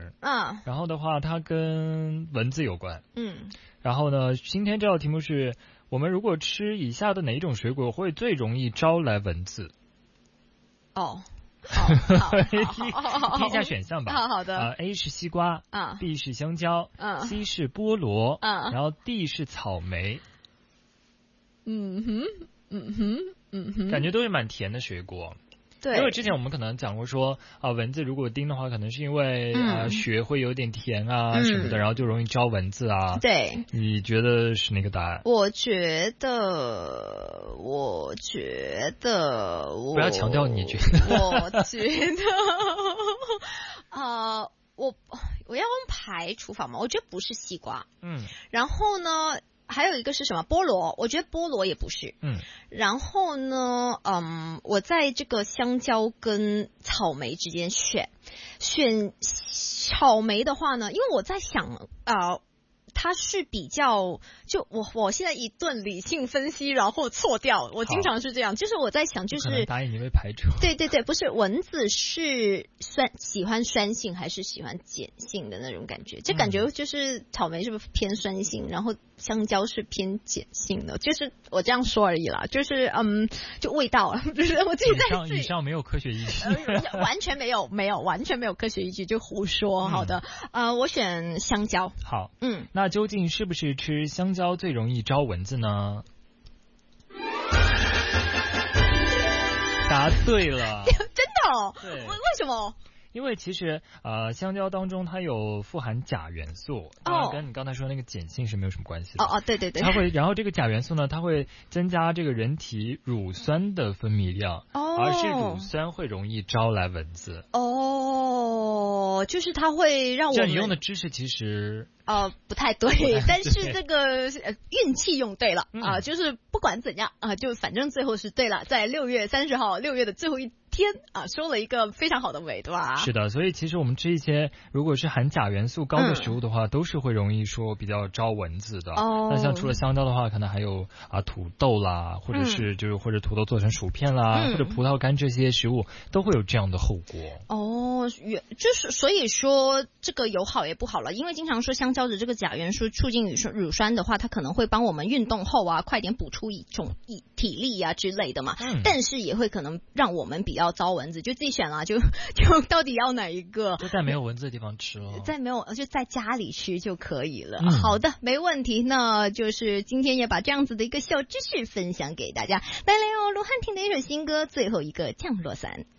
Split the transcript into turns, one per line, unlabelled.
词，然后的话它跟文字有关，然后呢今天这道题目是我们如果吃以下的哪一种水果会最容易招来蚊子？
好，
听一下选项吧。
好的。
A 是西瓜，B 是香蕉，C 是菠萝，然后 D 是草莓。感觉都是蛮甜的水果。
对，
因为之前我们可能讲过说蚊子如果叮的话，可能是因为血会有点甜啊什么的，然后就容易招蚊子啊。
对，
你觉得是哪个答案？
我觉得
不要强调你觉得。
我觉得我要用排除法嘛，我觉得不是西瓜。然后呢？还有一个是什么？菠萝，我觉得菠萝也不是。然后呢，我在这个香蕉跟草莓之间选草莓的话呢，因为我在想它是比较就我现在一顿理性分析，然后错掉，我经常是这样，就是我在想，就是
可能答案你会排除。
对，不是蚊子是喜欢酸性还是喜欢碱性的那种感觉？这感觉就是草莓是不是偏酸性，然后香蕉是偏碱性的，就是我这样说而已啦，就是就味道，就是我自己在
以上没有科学依据，
完全没有完全没有科学依据，就胡说。好的，我选香蕉。
好，那究竟是不是吃香蕉最容易招蚊子呢？答对了。
真的哦？
对，
为什么？
因为其实香蕉当中它有富含钾元素，当然跟你刚才说那个碱性是没有什么关系的。
对，
它会，然后这个钾元素呢，它会增加这个人体乳酸的分泌量，而是乳酸会容易招来蚊子。
就是它会让我们。
这你用的知识其实
不太对，但是这个运气用对了就是不管怎样就反正最后是对了，在6月30号，6月的最后一天收了一个非常好的尾，对吧？
是的，所以其实我们吃一些如果是含钾元素高的食物的话，都是会容易说比较招蚊子的。那像除了香蕉的话，可能还有土豆啦，或者是或者土豆做成薯片啦，或者葡萄干，这些食物都会有这样的后果。
就是所以说这个有好也不好了，因为经常说香蕉的这个钾元素促进乳酸的话，它可能会帮我们运动后快点补出一种体力之类的嘛，但是也会可能让我们比较招蚊子，就自己选了，就到底要哪一个？
就在没有蚊子的地方吃了，
就在家里吃就可以了。好的，没问题。那就是今天也把这样子的一个小知识分享给大家。来，卢汉廷的一首新歌，最后一个降落伞。